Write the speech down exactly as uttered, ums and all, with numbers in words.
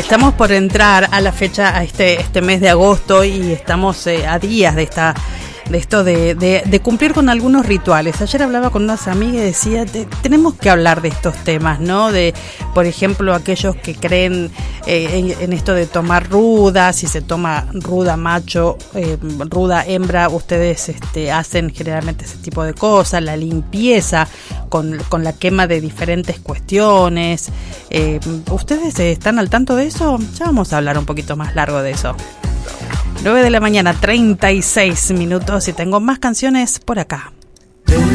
estamos por entrar a la fecha, a este, este mes de agosto, y estamos eh, a días de esta de esto de, de, de cumplir con algunos rituales. Ayer hablaba con unas amigas y decía, te, tenemos que hablar de estos temas, ¿no? De, por ejemplo, aquellos que creen eh, en, en esto de tomar ruda, si se toma ruda macho, eh, ruda hembra, ustedes este, hacen generalmente ese tipo de cosas, la limpieza con, con la quema de diferentes cuestiones. Eh, ¿Ustedes están al tanto de eso? Ya vamos a hablar un poquito más largo de eso. nueve de la mañana, treinta y seis minutos, y tengo más canciones por acá.